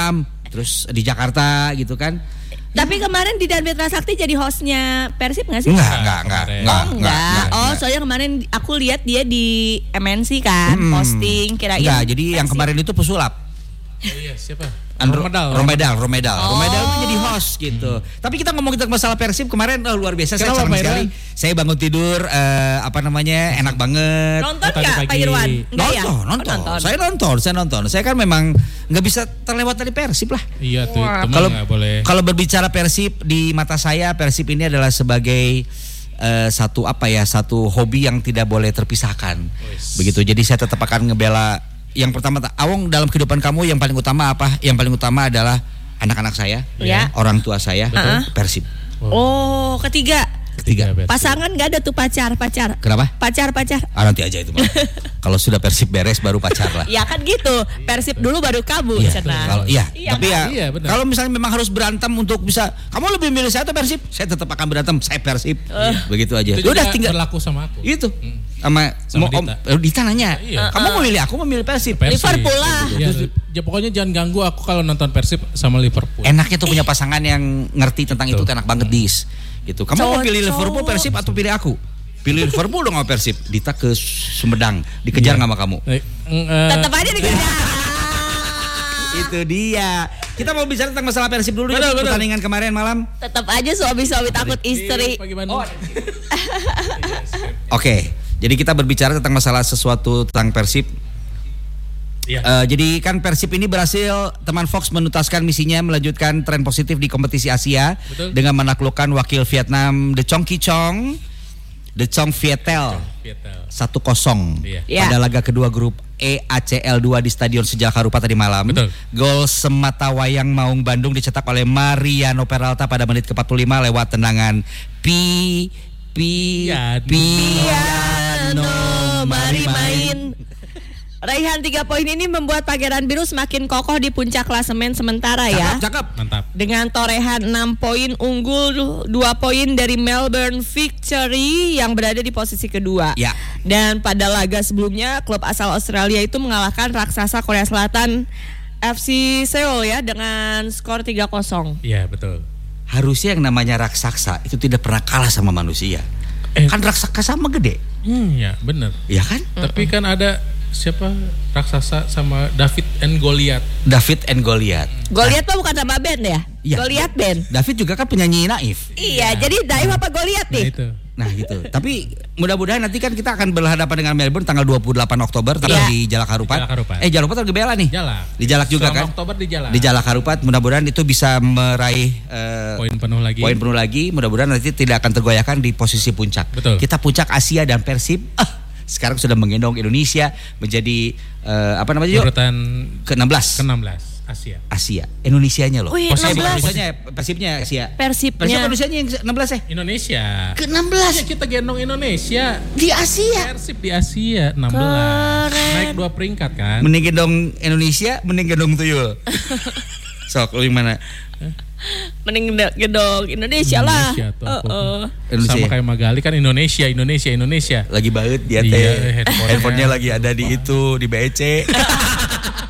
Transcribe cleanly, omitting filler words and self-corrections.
Batam, terus di Jakarta gitu kan. Tapi kemarin Didan Mitra Sakti jadi hostnya Persib nggak sih? Enggak. Soalnya kemarin aku lihat dia di MNC kan, posting kirain. Enggak, jadi Persib. Yang kemarin itu pesulap. Oh iya, siapa? Romedal itu jadi host gitu. Tapi kita ngomong masalah Persib kemarin luar biasa. Saya senang sekali. Saya bangun tidur enak banget. Nonton nggak Pak Irwan? Nonton. Saya nonton. Saya kan memang nggak bisa terlewat dari Persib lah. Iya tuh. Kalau berbicara Persib di mata saya, Persib ini adalah sebagai satu hobi yang tidak boleh terpisahkan. Begitu. Jadi saya tetap akan ngebela. Yang pertama, Awong, dalam kehidupan kamu yang paling utama apa? Yang paling utama adalah anak-anak saya, orang tua saya, Persib. Oh, ketiga. Persib. Pasangan nggak ada tuh pacar. Kenapa? Pacar. Nanti aja itu. Kalau sudah Persib beres baru pacar lah. Ya kan gitu. Persib dulu baru kamu. Kalau misalnya memang harus berantem untuk bisa, kamu lebih milih saya atau Persib? Saya tetap akan berantem. Saya Persib. Begitu aja. Itu udah tinggal berlaku sama aku. Itu. Sama Dita nanya, kamu mau milih aku, mau milih Persib. Liverpool lah. Ya pokoknya jangan ganggu aku kalau nonton Persib sama Liverpool. Enaknya tuh punya pasangan yang ngerti tentang itu, enak banget dis. Gitu. Kamu mau pilih Liverpool, Persib atau pilih aku? Pilih Liverpool dong sama Persib. Dita ke Sumedang, dikejar nggak sama kamu? Tetap aja dikejar. Itu dia. Kita mau bicara tentang masalah Persib dulu. Pertandingan kemarin malam. Tetap aja suami-suami takut istri. Oke. Jadi kita berbicara tentang masalah sesuatu tentang Persib. Jadi kan Persib ini berhasil, teman Fox menuntaskan misinya melanjutkan tren positif di kompetisi Asia. Betul. Dengan menaklukkan wakil Vietnam The Chong Vietel 1-0 pada laga kedua grup E ACL 2 di Stadion Sejalak Harupat tadi malam. Betul. Gol sematawayang Maung Bandung dicetak oleh Mariano Peralta pada menit ke-45 lewat tendangan Piano, mari main. Raihan 3 poin ini membuat Pangeran Biru semakin kokoh di puncak klasemen sementara ya. Cakep. Mantap. Dengan torehan 6 poin, unggul 2 poin dari Melbourne Victory yang berada di posisi kedua. Ya. Dan pada laga sebelumnya klub asal Australia itu mengalahkan raksasa Korea Selatan FC Seoul ya dengan skor 3-0. Iya, betul. Harusnya yang namanya raksasa itu tidak pernah kalah sama manusia. Kan raksasa sama gede. Ya, benar. Iya kan? Tapi kan ada siapa raksasa sama David and Goliath. Goliath mah bukan nama band ya? Iya. Goliath band. David juga kan penyanyi Naif. Iya, jadi Naif apa Goliath nih? Nah gitu. Tapi mudah-mudahan nanti kan kita akan berhadapan dengan Melbourne tanggal 28 Oktober di Jalak Harupat. Jalak Harupat atau Gebela nih? Jalak. Di Jalak juga kan? Oktober di Jalak. Di Jalak Harupat, mudah-mudahan itu bisa meraih poin penuh lagi. Mudah-mudahan nanti tidak akan tergoyahkan di posisi puncak. Betul. Kita puncak Asia dan Persib sekarang sudah menggendong Indonesia menjadi urutan ke-16 Asia. Indonesianya loh. Persibnya Asia. Persibnya Indonesianya yang 16 ya? Indonesia. Ke-16 ya, kita gendong Indonesia di Asia. Persib di Asia 16. Naik 2 peringkat kan. Mending gendong Indonesia, mending gendong tuyul. Sok, lu yang mana? Mending gedong Indonesia lah. Sama kayak Magali kan Indonesia. Lagi banget dia teh. Handphonenya lagi ada di itu di BEC.